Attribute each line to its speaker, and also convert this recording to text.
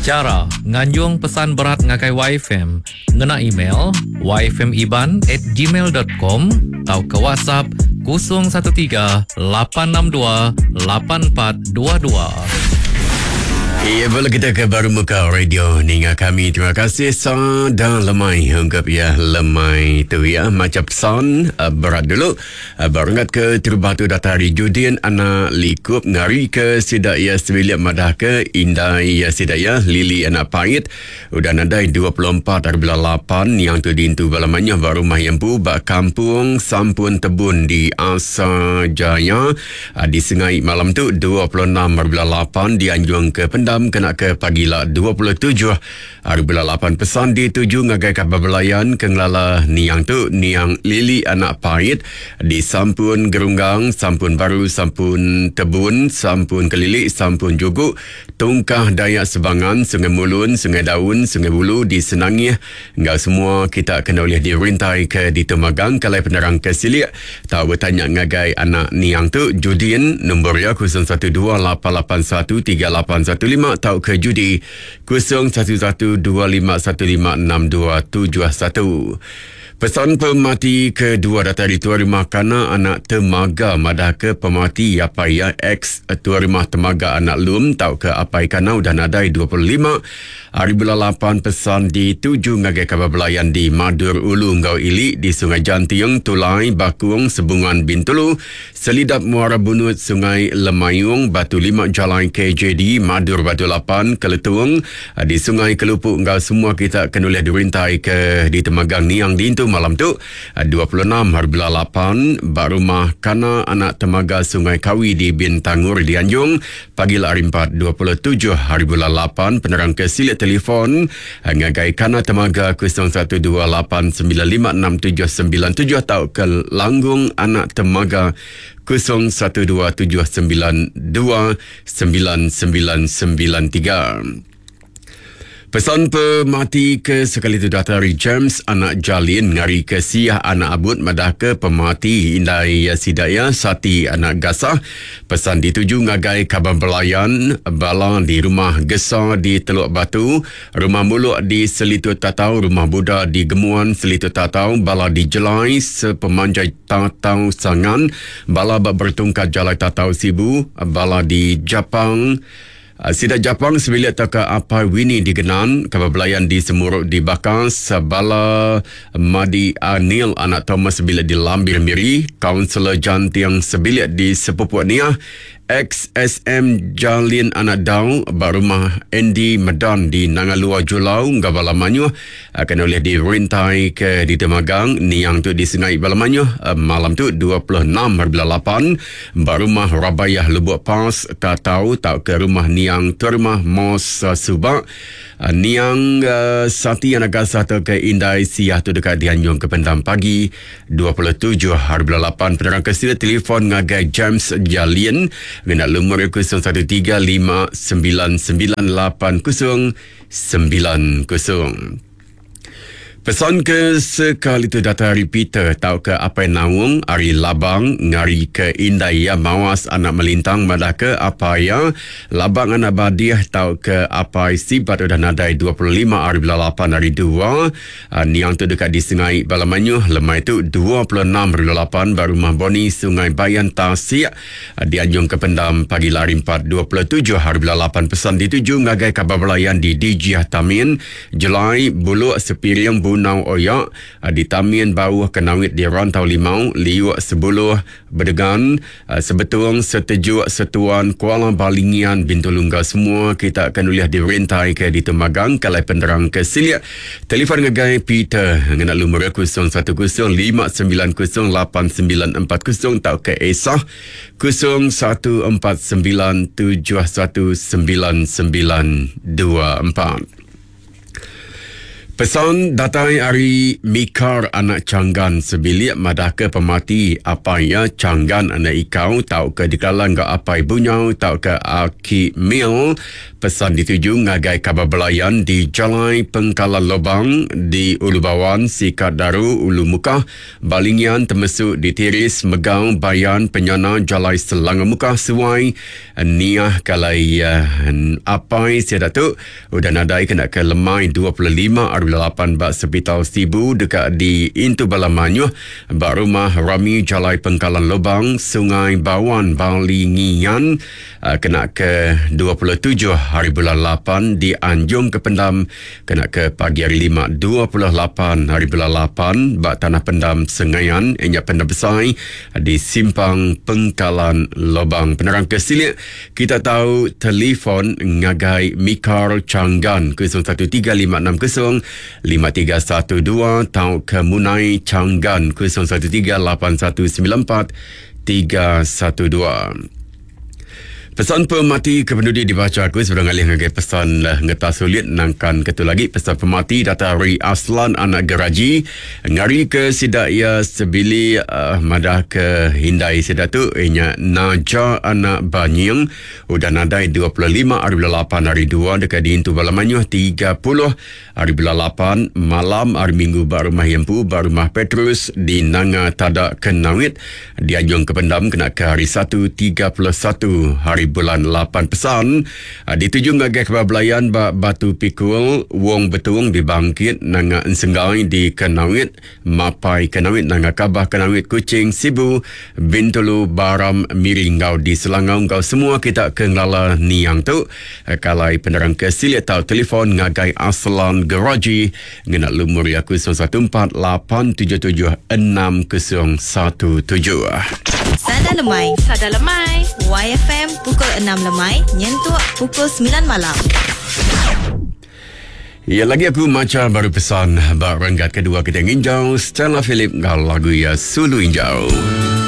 Speaker 1: Cara nganjung pesan berat ngakai YFM ngena email yfmiban@gmail.com atau ke WhatsApp 013 862 8422.
Speaker 2: Ya, boleh kita ke baru muka radio ninga kami. Terima kasih son dan lemai hunggap ya lemai tu ya macam son berat dulu baru ngat ke terbatu datari Judin anak likup ngari ke sidak ya sebilik madah ke indai ya sidak ya Lili anak pahit udah nadai 24 arbila 8 yang tu dintu balamanya baru mayampu bak kampung sampun tebun di Asa Jaya di Sengai malam tu 26 arbila 8 dianjung ke Pendam kena ke pagila 27 arbila 8 pesan di 7 ngagai kabar belayan kenglala niang tu niang Lili anak pahit di sampun gerunggang sampun baru sampun tebun sampun kelilik sampun juguk tungkah Dayak Sebangan Sungai Mulun Sungai Daun Sungai Bulu di Senangih enggak semua kita kena boleh dirintai ke di Temagang kalai penerang ke Silik tahu bertanya ngagai anak niang tu Judin nombor ya 0128813815 atau ke judi 011251562271. Pesan pemati kedua datari Tuan Rumah Kana anak Temaga madah ke pemati apa ya ex Tuan Rumah Temaga anak Lum tau ke apai kana udah nadai 25 arbila 8 pesan di 7 ngagai kabar belayan di Madur Ulu Ngau Ili di Sungai Jantiung Tulai Bakung Sebungan Bintulu Selidap Muara Bunut Sungai Lemayung Batu 5 Jalan KJD Madur Batu 8 Keletuang di Sungai Kelupuk Ngau semua kita kena boleh dirintai ke di Temagang Niang Dintu malam tu 26 arbila 8 bak rumah Kana anak Temaga Sungai Kawi di Bintangur di Anjung pagi hari 4 27 arbila 8 penerang ke Silik telefon ngagai Kana Temaga 0128956797 atau ke Langgung anak Temaga 0127929993. Pesan pemati ke sekali itu datari James anak Jalin ngari ke Siah anak Abud madah ke pemati Indai Sidaya Sati anak Gasah pesan dituju ngagai kabar belayan bala di rumah Gesar di Teluk Batu rumah Muluk di Selitu Tatau rumah Buddha di Gemuan Selitu Tatau bala di Jelai sepemanjai Tatau Sangan bala bertungkat Jalai Tatau Sibu bala di Japang Sidak Japang sebilik taka apa Winnie di Genan kabar belayan di Semuruk di Bakas bala Madi Anil anak Thomas sebilik di Lambir Miri kaunselor Jantiang sebilik di Sepupuak Niah XSM Jalin anak Dau barumah Andy Medan di Nangalua Julau Gabalamanyu akan oleh dirintai ke di Temagang Niang tu di Sengai Balamanyu malam tu 26 arbila 8 barumah Rabayah Lubuk Pas Tatau tau ke rumah Niang Termah Mos Subak Niang Sati anak Gasah tu ke Indai Siah tu dekat Dianjung ke Pendam pagi 27 arbila 8 penerang kesila telefon ngagai James Jalin Minat lumur 0135998090. Pesan ke sekali itu data repeater tau ke apa naung Ari Labang ngari ke Indai ya mawas anak melintang madah ke apa ya Labang anak Badiah tau ke apa sibat udah nadai 25 arbila 8 hari 2 niang tu dekat di Sengai Balamanyu lemai tu 26 arbila 8 baru rumah Boni Sungai Bayan Tasik di Anjung ke Pendam pagi lari 4 27 arbila 8 pesan dituju ngagai kabar belayan di Dijiah Tamin Jelai Buluk Sepiriang Bunau Oyak di Tamin Bawah Kenawit di Rantau Limau Liuk Sebuluh Berdegan Sebetung Setejuk Setuan Kuala Balingian Bintulungga semua kita akan boleh dirintai ke di Temagang kalai penerang ke Silik telefon ngagai Peter ngena lumur 0150590890 tau ke Esah 0149719924. Pesan datai hari Mikar anak Canggan sebilik madah ke pemati apa ya Canggan anak ikau tau ke dikalang ke apa ibunya tau ke aki mil pesan dituju ngagai kabar belayan di Jalai Pengkalan Lobang di Ulu Bawan Sikat Daru Ulu Mukah Balingian termasuk di Tiris Megau Bayan Penyana Jalai Selangor Mukah Suai Niah kalai apa saya datuk udah nadai kena ke lemai 25 8 bak sepital Sibu dekat di Intu Balamanyuh bak rumah Rami Jalai Pengkalan Lobang Sungai Bawan Balingian kena ke 27 hari bulan 8 di Anjung Kependam kena ke pagi hari 5 28 hari bulan 8 bak Tanah Pendam Sengayan Enyak Pendam Besar di Simpang Pengkalan Lobang. Penerang kesilik kita tahu telefon ngagai Mikar Canggan 013560 5312 tau ke Munai Canggan 0138194312. Pesan pemati kependudi dibaca aku sudah ngalih ngagai pesan ngeta sulit nangkan ketu lagi pesan pemati data Ri Aslan anak geraji ngari ke sidaya sebili madah ke hindai sidatu inya Naja anak Banying udah nadai 25 hari bulan 8 hari 2 dekat di Intu Balamanyuh 30 hari bulan 8 malam hari Minggu bar rumah Yempu bar rumah Petrus di Nanga Tadak Kenawit di Anjung Kependam kena ke hari 1 31 hari bulan 8 pesan dituju ngagai kebablayan Batu Pikul Wong Betung di Bangkit Nanga Ensenggai di Kenawit Mapai Kenawit Nanga Kabah Kenawit Kuching Sibu Bintulu Baram Miringgau di Selangor kau semua kita kenglala niang tu kalai penerang kesilik tau telefon ngagai Aslan Garaji ngena lumur aku 0148776017.
Speaker 3: Sada lemai. YFM pukul 6 lemai, nyentuh pukul 9 malam.
Speaker 2: Ya lagi aku macam baru pesan bak renggat kedua kita nginjau Stella Philip ngal lagu ya Sulu Injau.